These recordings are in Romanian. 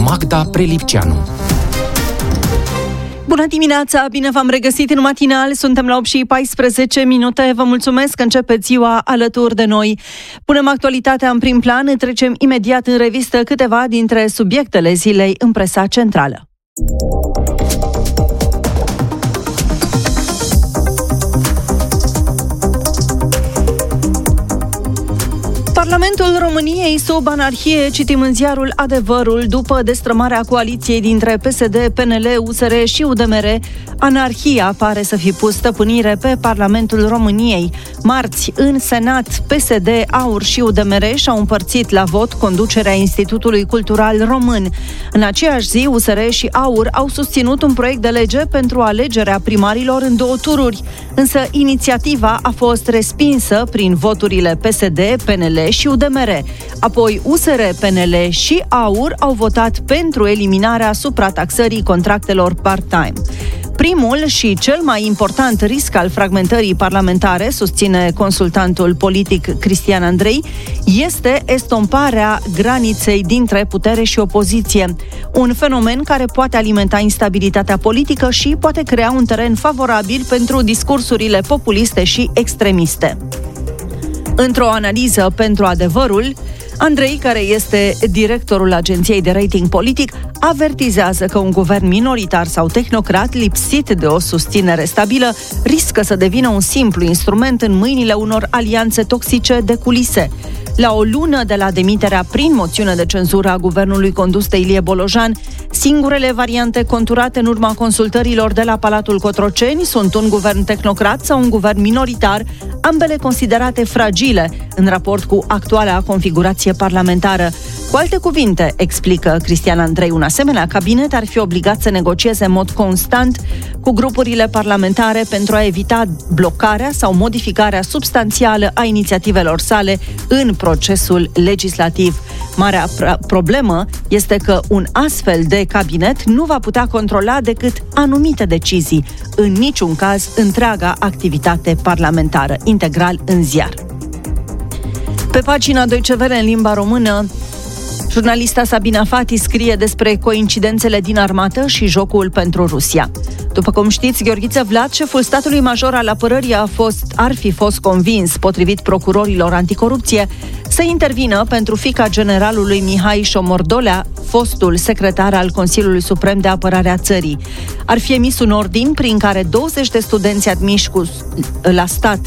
Magda Prelipceanu. Bună dimineața, bine v-am regăsit în matinal, suntem la 8:14, vă mulțumesc că începeți ziua alături de noi. Punem actualitatea în prim plan, trecem imediat în revistă câteva dintre subiectele zilei în presa centrală. Parlamentul României sub anarhie, citim în ziarul Adevărul, după destrămarea coaliției dintre PSD, PNL, USR și UDMR, anarhia pare să fi pus stăpânire pe Parlamentul României. Marți, în Senat, PSD, AUR și UDMR și-au împărțit la vot conducerea Institutului Cultural Român. În aceeași zi, USR și AUR au susținut un proiect de lege pentru alegerea primarilor în 2 tururi, însă inițiativa a fost respinsă prin voturile PSD, PNL și UDMR. Apoi USR, PNL și AUR au votat pentru eliminarea suprataxării contractelor part-time. Primul și cel mai important risc al fragmentării parlamentare, susține consultantul politic Cristian Andrei, este estomparea graniței dintre putere și opoziție. Un fenomen care poate alimenta instabilitatea politică și poate crea un teren favorabil pentru discursurile populiste și extremiste. Într-o analiză pentru Adevărul, Andrei, care este directorul agenției de rating politic, avertizează că un guvern minoritar sau tehnocrat lipsit de o susținere stabilă riscă să devină un simplu instrument în mâinile unor alianțe toxice de culise. La o lună de la demiterea prin moțiune de cenzură a guvernului condus de Ilie Bolojan, singurele variante conturate în urma consultărilor de la Palatul Cotroceni sunt un guvern tehnocrat sau un guvern minoritar, ambele considerate fragile în raport cu actuala configurație parlamentară. Cu alte cuvinte, explică Cristian Andrei, un asemenea cabinet ar fi obligat să negocieze în mod constant cu grupurile parlamentare pentru a evita blocarea sau modificarea substanțială a inițiativelor sale în procesul legislativ. Marea problemă este că un astfel de cabinet nu va putea controla decât anumite decizii, în niciun caz întreaga activitate parlamentară, integral în ziar. Pe pagina Deutsche Welle în limba română, jurnalista Sabina Fati scrie despre coincidențele din armată și jocul pentru Rusia. După cum știți, Gheorghiță Vlad, șeful statului major al apărării, ar fi fost convins, potrivit procurorilor anticorupție, să intervină pentru fiica generalului Mihai Șomordolea, fostul secretar al Consiliului Suprem de Apărare a țării. Ar fi emis un ordin prin care 20 de studenți admiși la stat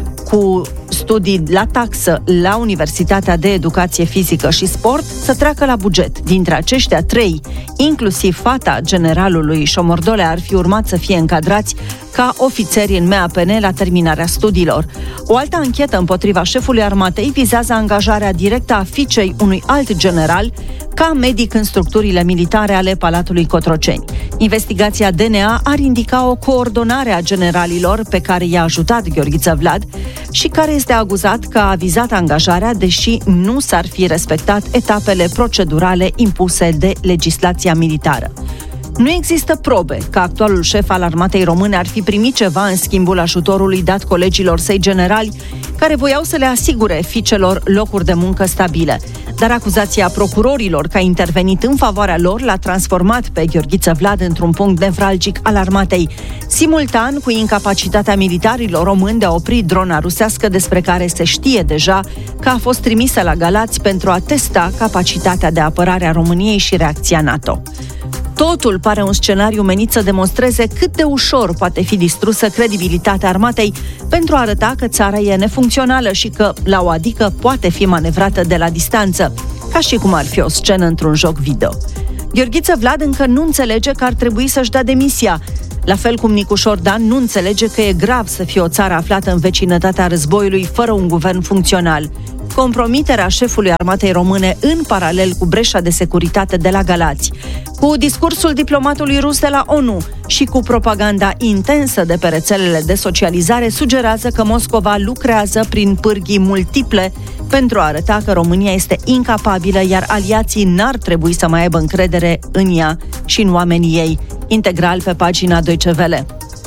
cu studii la taxă la Universitatea de Educație Fizică și Sport să treacă la buget. Dintre aceștia 3, inclusiv fata generalului Șomordolea, ar fi urmat să fie încadrați ca ofițeri în MAPN la terminarea studiilor. O altă anchetă împotriva șefului armatei vizează angajarea directă a fiicei unui alt general ca medic în structurile militare ale Palatului Cotroceni. Investigația DNA ar indica o coordonare a generalilor pe care i-a ajutat Gheorghiță Vlad și care este acuzat că a vizat angajarea, deși nu s-ar fi respectat etapele procedurale impuse de legislația militară. Nu există probe că actualul șef al armatei române ar fi primit ceva în schimbul ajutorului dat colegilor săi generali care voiau să le asigure fiicelor locuri de muncă stabile. Dar acuzația procurorilor că a intervenit în favoarea lor l-a transformat pe Gheorghiță Vlad într-un punct nevralgic al armatei, simultan cu incapacitatea militarilor români de a opri drona rusească despre care se știe deja că a fost trimisă la Galați pentru a testa capacitatea de apărare a României și reacția NATO. Totul pare un scenariu menit să demonstreze cât de ușor poate fi distrusă credibilitatea armatei pentru a arăta că țara e nefuncțională și că, la o adică, poate fi manevrată de la distanță, ca și cum ar fi o scenă într-un joc video. Gheorghiță Vlad încă nu înțelege că ar trebui să-și dea demisia, la fel cum Nicușor Dan nu înțelege că e grav să fie o țară aflată în vecinătatea războiului fără un guvern funcțional. Compromiterea șefului armatei române în paralel cu breșa de securitate de la Galați, cu discursul diplomatului rus de la ONU și cu propaganda intensă de pe rețelele de socializare sugerează că Moscova lucrează prin pârghii multiple pentru a arăta că România este incapabilă, iar aliații n-ar trebui să mai aibă încredere în ea și în oamenii ei. Integral pe pagina Deutsche Welle.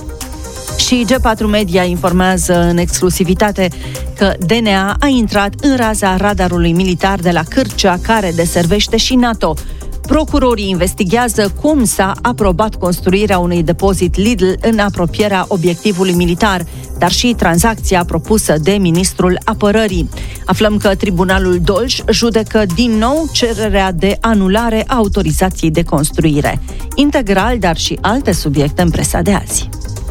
Și G4 Media informează în exclusivitate că DNA a intrat în raza radarului militar de la Cârcea, care deservește și NATO. Procurorii investighează cum s-a aprobat construirea unui depozit Lidl în apropierea obiectivului militar, dar și tranzacția propusă de ministrul apărării. Aflăm că Tribunalul Dolj judecă din nou cererea de anulare a autorizației de construire. Integral, dar și alte subiecte în presa de azi.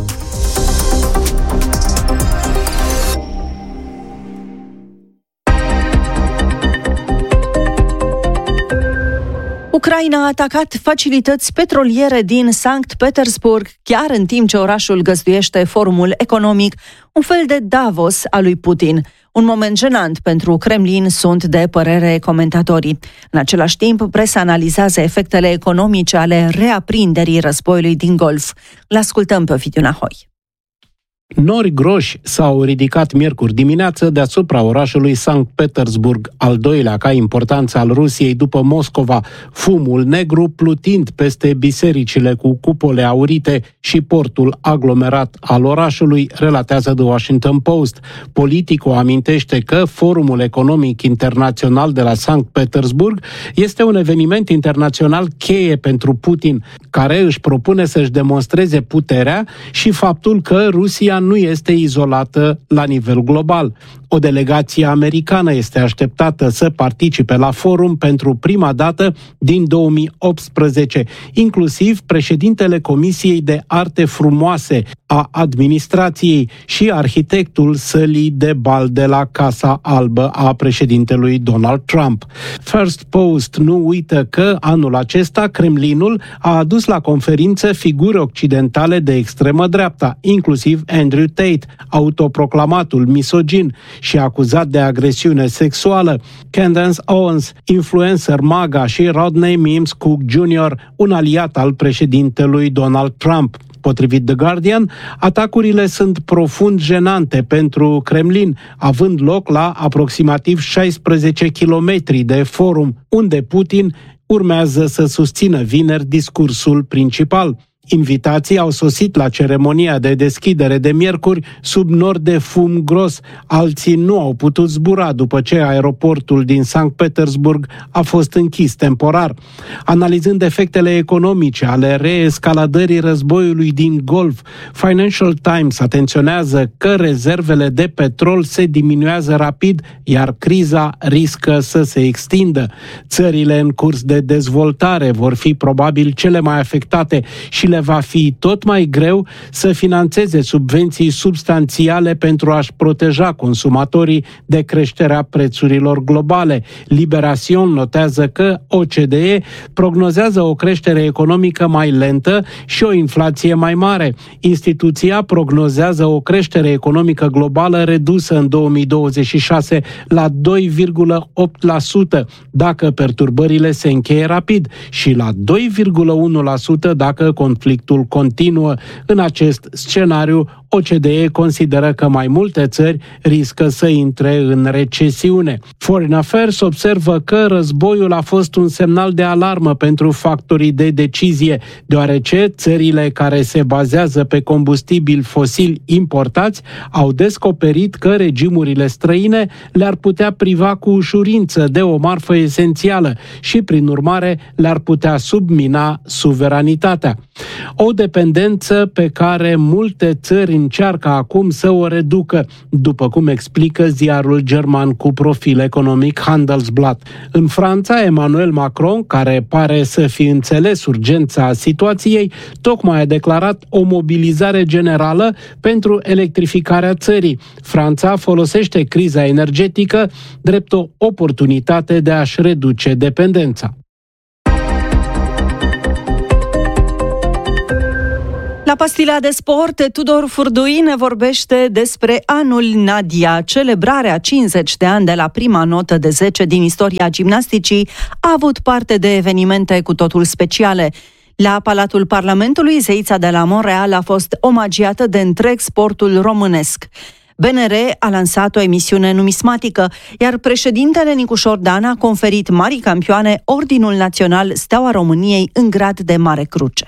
Ucraina a atacat facilități petroliere din Sankt Petersburg, chiar în timp ce orașul găzduiește forumul economic, un fel de Davos al lui Putin. Un moment jenant pentru Kremlin, sunt de părere comentatorii. În același timp, presa analizează efectele economice ale reaprinderii războiului din Golf. L-ascultăm pe Ovidiu Nahoi. Nori groși s-au ridicat miercuri dimineață deasupra orașului Sankt Petersburg, al doilea ca importanță al Rusiei după Moscova, fumul negru plutind peste bisericile cu cupole aurite și portul aglomerat al orașului, relatează The Washington Post. Politico amintește că Forumul Economic Internațional de la Sankt Petersburg este un eveniment internațional cheie pentru Putin, care își propune să-și demonstreze puterea și faptul că Rusia nu este izolată la nivel global. O delegație americană este așteptată să participe la forum pentru prima dată din 2018, inclusiv președintele Comisiei de Arte Frumoase a administrației și arhitectul sălii de bal de la Casa Albă a președintelui Donald Trump. First Post nu uită că anul acesta Kremlinul a adus la conferință figuri occidentale de extremă dreapta, inclusiv Andrew Tate, autoproclamatul misogin și acuzat de agresiune sexuală, Candace Owens, influencer MAGA, și Rodney Mims Cook Jr., un aliat al președintelui Donald Trump. Potrivit The Guardian, atacurile sunt profund jenante pentru Kremlin, având loc la aproximativ 16 kilometri de forum, unde Putin urmează să susțină vineri discursul principal. Invitații au sosit la ceremonia de deschidere de miercuri sub nori de fum gros. Alții nu au putut zbura după ce aeroportul din Sankt Petersburg a fost închis temporar. Analizând efectele economice ale reescaladării războiului din Golf, Financial Times atenționează că rezervele de petrol se diminuează rapid, iar criza riscă să se extindă. Țările în curs de dezvoltare vor fi probabil cele mai afectate și le va fi tot mai greu să finanțeze subvenții substanțiale pentru a-și proteja consumatorii de creșterea prețurilor globale. Liberation notează că OCDE prognozează o creștere economică mai lentă și o inflație mai mare. Instituția prognozează o creștere economică globală redusă în 2026 la 2,8% dacă perturbările se încheie rapid și la 2,1% dacă conflictul continuă. În acest scenariu, OCDE consideră că mai multe țări riscă să intre în recesiune. Foreign Affairs observă că războiul a fost un semnal de alarmă pentru factorii de decizie, deoarece țările care se bazează pe combustibili fosili importați au descoperit că regimurile străine le-ar putea priva cu ușurință de o marfă esențială și, prin urmare, le-ar putea submina suveranitatea. O dependență pe care multe țări încearcă acum să o reducă, după cum explică ziarul german cu profil economic Handelsblatt. În Franța, Emmanuel Macron, care pare să fi înțeles urgența situației, tocmai a declarat o mobilizare generală pentru electrificarea țării. Franța folosește criza energetică drept o oportunitate de a-și reduce dependența. La pastila de sport, Tudor Furdui ne vorbește despre anul Nadia. Celebrarea 50 de ani de la prima notă de 10 din istoria gimnasticii a avut parte de evenimente cu totul speciale. La Palatul Parlamentului, zeița de la Montreal a fost omagiată de întreg sportul românesc. BNR a lansat o emisiune numismatică, iar președintele Nicușor Dan a conferit marii campioane Ordinul Național Steaua României în grad de Mare Cruce.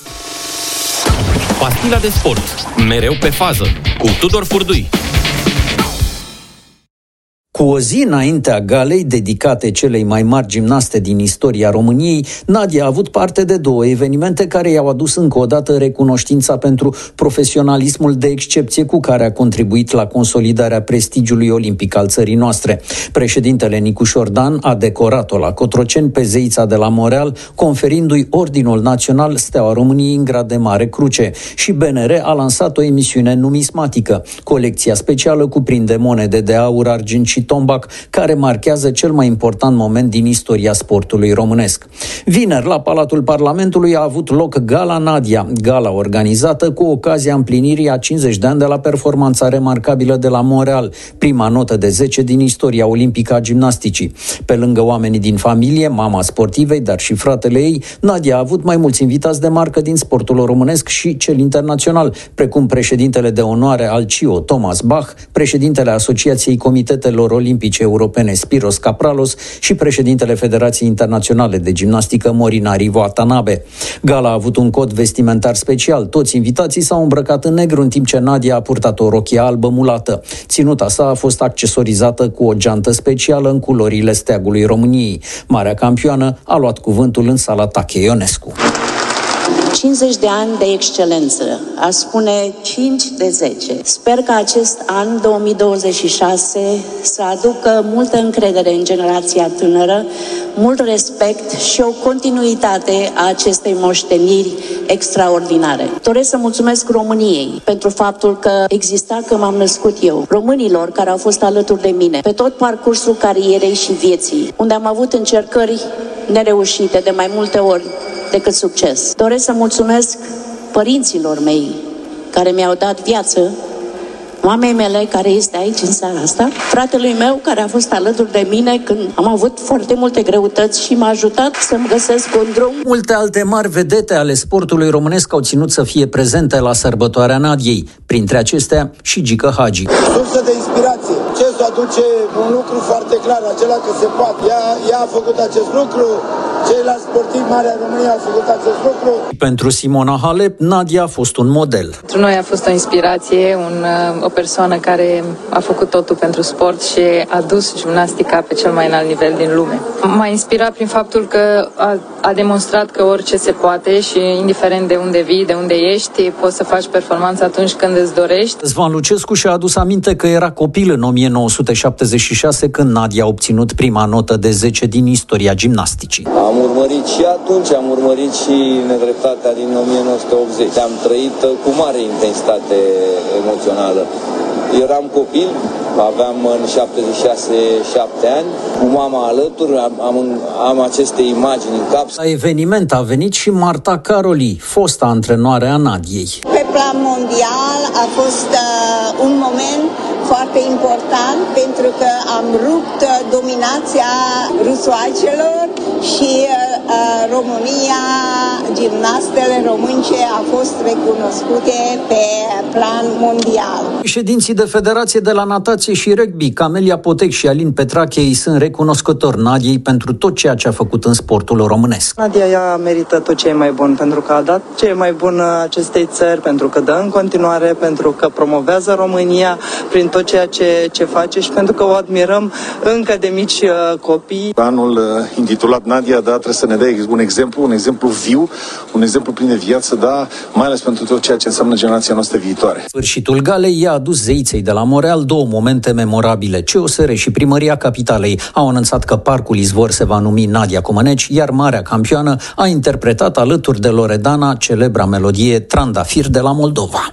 Pastila de sport, mereu pe fază, cu Tudor Furdui. Cu o zi înaintea galei dedicate celei mai mari gimnaste din istoria României, Nadia a avut parte de 2 evenimente care i-au adus încă o dată recunoștința pentru profesionalismul de excepție cu care a contribuit la consolidarea prestigiului olimpic al țării noastre. Președintele Nicușor Dan a decorat-o la Cotroceni pe zeița de la Moreal, conferindu-i Ordinul Național Steaua României în grad de mare cruce, și BNR a lansat o emisiune numismatică. Colecția specială cuprinde monede de aur, argint și tombac, care marchează cel mai important moment din istoria sportului românesc. Vineri, la Palatul Parlamentului, a avut loc Gala Nadia, gala organizată cu ocazia împlinirii a 50 de ani de la performanța remarcabilă de la Montreal, prima notă de 10 din istoria olimpică a gimnasticii. Pe lângă oamenii din familie, mama sportivei, dar și fratele ei, Nadia a avut mai mulți invitați de marcă din sportul românesc și cel internațional, precum președintele de onoare al CIO, Thomas Bach, președintele Asociației Comitetelor Olimpice Europene, Spiros Kapralos, și președintele Federației Internaționale de Gimnastică, Morinari Watanabe. Gala a avut un cod vestimentar special. Toți invitații s-au îmbrăcat în negru, în timp ce Nadia a purtat o rochie albă mulată. Ținuta sa a fost accesorizată cu o geantă specială în culorile steagului României. Marea campioană a luat cuvântul în sala Tache Ionescu. 50 de ani de excelență, aș spune 5 de 10. Sper că acest an, 2026, să aducă multă încredere în generația tânără, mult respect și o continuitate a acestei moșteniri extraordinare. Doresc să mulțumesc României pentru faptul că exista când m-am născut eu, românilor care au fost alături de mine pe tot parcursul carierei și vieții, unde am avut încercări nereușite de mai multe ori decât succes. Doresc să mulțumesc părinților mei care mi-au dat viață, mamei mele care este aici în seara asta, fratelui meu care a fost alături de mine când am avut foarte multe greutăți și m-a ajutat să-mi găsesc un drum. Multe alte mari vedete ale sportului românesc au ținut să fie prezente la sărbătoarea Nadiei, printre acestea și Gică Hagi. Sursă de inspirație. CES aduce un lucru foarte clar, acela că se poate. Ea a făcut acest lucru, ceilalți sportivi mari ai României au făcut acest lucru. Pentru Simona Halep, Nadia a fost un model. Pentru noi a fost o inspirație, o persoană care a făcut totul pentru sport și a dus gimnastica pe cel mai înalt nivel din lume. M-a inspirat prin faptul că a demonstrat că orice se poate și indiferent de unde vii, de unde ești, poți să faci performanță atunci când îți dorești. Răzvan Lucescu și-a adus aminte că era copil în 1976 când Nadia a obținut prima notă de 10 din istoria gimnasticii. Am urmărit și atunci, am urmărit și nedreptatea din 1980. Am trăit cu mare intensitate emoțională. Eram copil, aveam în 76 7 ani, cu mama alături, am aceste imagini în cap. La eveniment a venit și Marta Caroli, fosta antrenoare a Nadiei. Pe plan mondial a fost un moment foarte important pentru că am rupt dominația rusoaicelor și România, gimnastele românce au fost recunoscute pe plan mondial. Președinții de federație de la natație și rugby, Camelia Potec și Alin Petrache, îi sunt recunoscători Nadiei pentru tot ceea ce a făcut în sportul românesc. Nadia ea merită tot ce e mai bun, pentru că a dat ce e mai bun acestei țări, pentru că dă în continuare, pentru că promovează România prin tot ceea ce face și pentru că o admirăm încă de mici copii. Anul intitulat Nadia, da, trebuie să ne dea un exemplu viu, un exemplu plin de viață, da, mai ales pentru tot ceea ce înseamnă generația noastră viitoare. Sfârșitul galei i-a adus zeiței de la Montreal 2 momente memorabile. COSR și Primăria Capitalei au anunțat că Parcul Izvor se va numi Nadia Comăneci, iar Marea Campioană a interpretat alături de Loredana celebra melodie Trandafir de la Moldova.